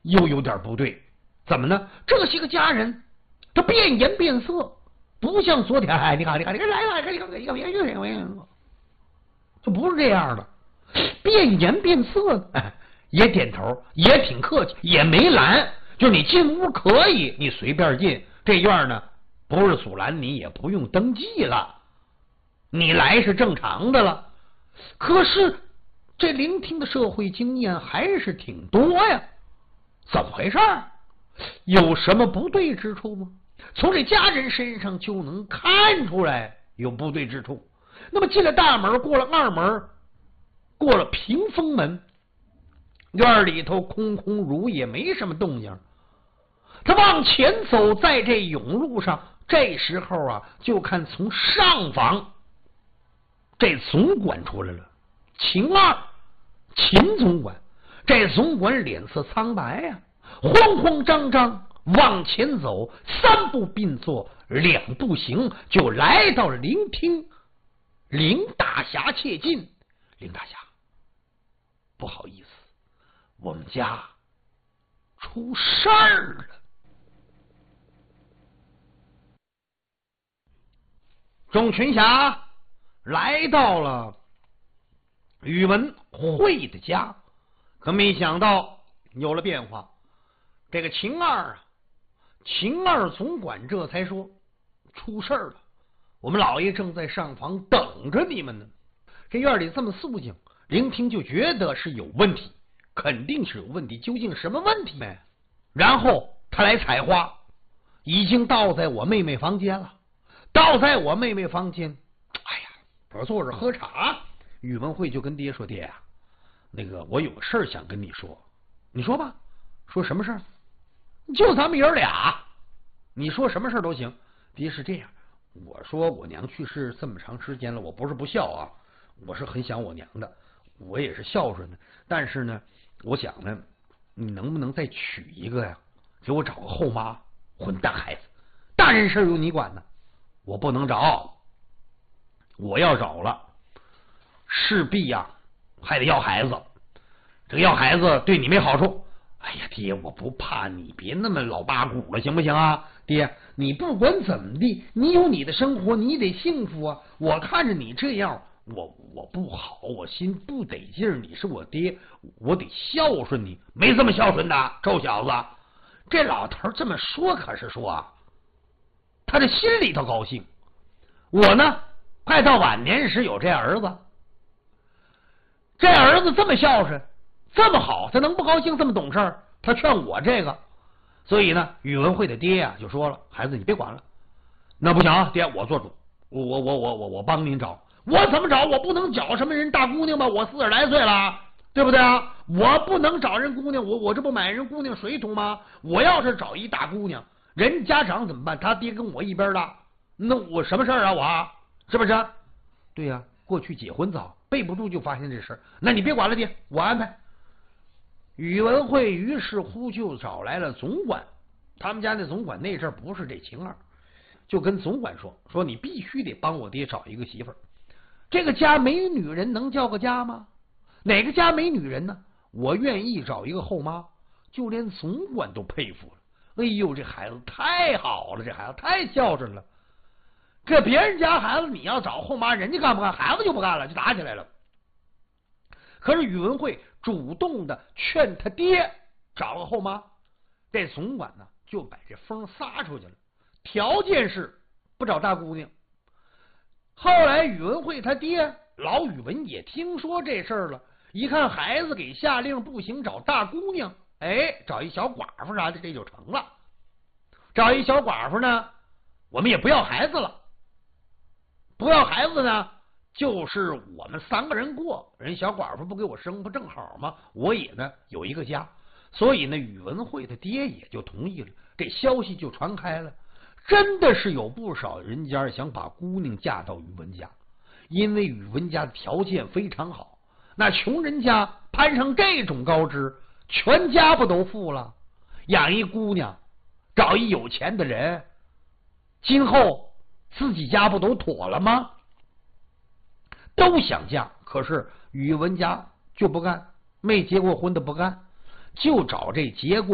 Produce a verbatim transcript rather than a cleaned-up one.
又有点不对。怎么呢？这些个家人他变颜变色，不像昨天哎，你看你看你看来来来，你看你看别别别，就不是这样的。变颜变色，哎，也点头，也挺客气，也没拦，就是你进屋可以，你随便进。这院呢，不是阻拦你，也不用登记了，你来是正常的了。可是这聆听的社会经验还是挺多呀，怎么回事？有什么不对之处吗？从这家人身上就能看出来有不对之处。那么进了大门，过了二门，过了屏风门，院里头空空如也，没什么动静。他往前走，在这甬路上，这时候啊，就看从上房这总管出来了，秦二，秦总管。这总管脸色苍白呀、啊，慌慌张张往前走，三步并作两步行，就来到了聆听。林大侠切近，林大侠，不好意思，我们家出事儿了。众群侠来到了宇文慧的家，可没想到有了变化。这个秦二啊，秦二总管这才说出事儿了，我们老爷正在上房等着你们呢。这院里这么肃静，聆听就觉得是有问题，肯定是有问题，究竟什么问题呢？然后他来采花，已经倒在我妹妹房间了，倒在我妹妹房间。哎呀，我坐着喝茶，宇文慧就跟爹说：“爹呀、啊，那个我有个事儿想跟你说。”你说吧，说什么事儿？就咱们爷俩，你说什么事儿都行。爹是这样，我说我娘去世这么长时间了，我不是不孝啊，我是很想我娘的，我也是孝顺的。但是呢，我想呢，你能不能再娶一个呀？给我找个后妈。混蛋孩子，大人事由你管呢，我不能找。我要找了，势必呀、啊、还得要孩子。这个要孩子对你没好处。哎呀，爹，我不怕，你别那么老八股了，行不行啊？爹，你不管怎么地，你有你的生活，你得幸福啊！我看着你这样，我我不好，我心不得劲儿。你是我爹，我得孝顺你，没这么孝顺的，臭小子！这老头这么说，可是说啊，他这心里头高兴。我呢，快到晚年时有这儿子，这儿子这么孝顺，这么好，他能不高兴？这么懂事，他劝我这个。所以呢，宇文慧的爹呀、啊、就说了：“孩子，你别管了。”那不行啊，爹，我做主，我我我我我我帮您找。我怎么找？我不能找什么人大姑娘吧？我四十来岁了，对不对啊？我不能找人姑娘，我我这不买人姑娘水土吗？我要是找一大姑娘，人家长怎么办？他爹跟我一边大，那我什么事儿啊？我是不是？对呀、啊，过去结婚早，背不住就发现这事儿。那你别管了，爹，我安排。宇文慧于是乎就找来了总管，他们家那总管那阵儿不是这秦二，就跟总管说：“说你必须得帮我爹找一个媳妇儿。这个家没女人能叫个家吗？哪个家没女人呢？我愿意找一个后妈。”就连总管都佩服了。哎呦，这孩子太好了，这孩子太孝顺了。这别人家孩子你要找后妈，人家干不干？孩子就不干了，就打起来了。可是宇文慧主动的劝他爹找个后妈，这总管呢就把这风撒出去了，条件是不找大姑娘。后来宇文慧他爹老宇文也听说这事儿了，一看孩子给下令不行，找大姑娘，哎，找一小寡妇啥的，这就成了。找一小寡妇呢，我们也不要孩子了，不要孩子呢，就是我们三个人过，人小寡妇不给我生不正好吗？我也呢有一个家。所以呢，宇文慧的爹也就同意了，这消息就传开了。真的是有不少人家想把姑娘嫁到宇文家，因为宇文家的条件非常好，那穷人家攀上这种高枝，全家不都富了？养一姑娘，找一有钱的人，今后自己家不都妥了吗？都想嫁，可是宇文家就不干，没结过婚的不干，就找这结过